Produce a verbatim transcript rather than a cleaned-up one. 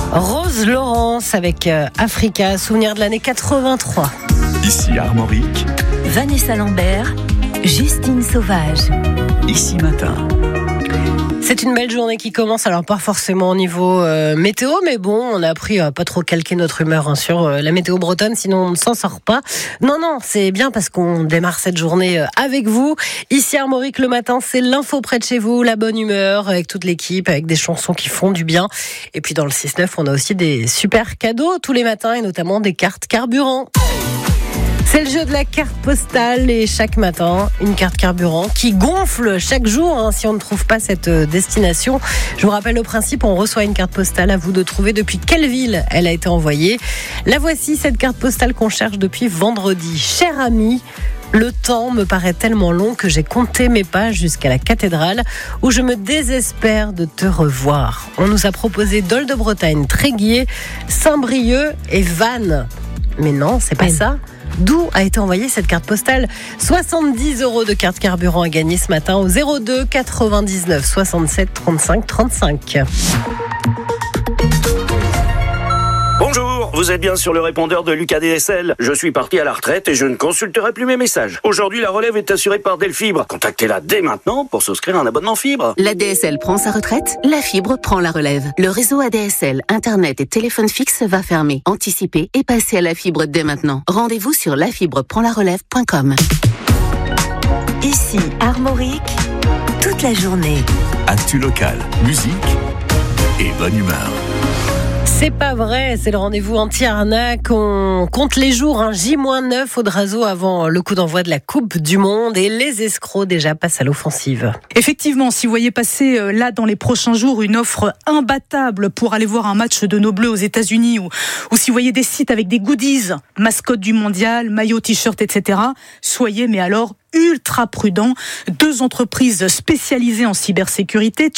Rose Laurence avec euh, Africa, souvenir de l'année quatre-vingt-trois. Ici Armorique, Vanessa Lambert, Justine Sauvage. Ici Matin. C'est une belle journée qui commence, alors pas forcément au niveau euh, météo, mais bon, on a appris à pas trop calquer notre humeur hein, sur euh, la météo bretonne, sinon on ne s'en sort pas. Non, non, c'est bien parce qu'on démarre cette journée euh, avec vous. Ici Armorique le matin, c'est l'info près de chez vous, la bonne humeur, avec toute l'équipe, avec des chansons qui font du bien. Et puis dans le six neuf, on a aussi des super cadeaux tous les matins, et notamment des cartes carburant. C'est le jeu de la carte postale et chaque matin, une carte carburant qui gonfle chaque jour hein, si on ne trouve pas cette destination. Je vous rappelle le principe, on reçoit une carte postale, à vous de trouver depuis quelle ville elle a été envoyée. La voici, cette carte postale qu'on cherche depuis vendredi. Cher ami, le temps me paraît tellement long que j'ai compté mes pas jusqu'à la cathédrale où je me désespère de te revoir. On nous a proposé Dol de Bretagne, Tréguier, Saint-Brieuc et Vannes. Mais non, c'est pas ça. D'où a été envoyée cette carte postale? soixante-dix euros de carte carburant à gagner ce matin au zéro deux quatre-vingt-dix-neuf soixante-sept trente-cinq trente-cinq. Bonjour, vous êtes bien sur le répondeur de Lucas D S L. Je suis parti à la retraite et je ne consulterai plus mes messages. Aujourd'hui, la relève est assurée par Delfibre. Contactez-la dès maintenant pour souscrire un abonnement fibre. La D S L prend sa retraite, la fibre prend la relève. Le réseau A D S L, Internet et téléphone fixe va fermer. Anticipez et passez à la fibre dès maintenant. Rendez-vous sur la fibre prend la relève point com. Ici Armorique, toute la journée. Actu local, musique et bonne humeur. C'est pas vrai, c'est le rendez-vous anti-arnaque. On compte les jours, hein, J neuf au Drazo avant le coup d'envoi de la Coupe du Monde et les escrocs déjà passent à l'offensive. Effectivement, si vous voyez passer euh, là dans les prochains jours une offre imbattable pour aller voir un match de nos Bleus aux États-Unis ou, ou si vous voyez des sites avec des goodies, mascotte du mondial, maillot, t-shirt, et cetera, soyez mais alors ultra prudents. Deux entreprises spécialisées en cybersécurité,